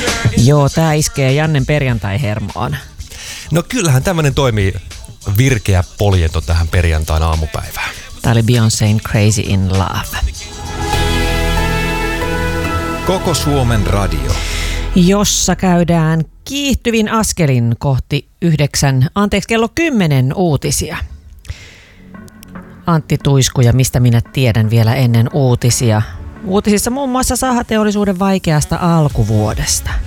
Joo, tää iskee Jannen perjantai-hermoon. No kyllähän tämmönen toimii virkeä poljento tähän perjantain aamupäivään. Tää oli Beyoncé'n Crazy in Love. Koko Suomen radio. Jossa käydään kiihtyvin askelin kohti kello 10 uutisia. Antti Tuisku ja mistä minä tiedän vielä ennen uutisia. Uutisissa muun muassa sahateollisuuden vaikeasta alkuvuodesta.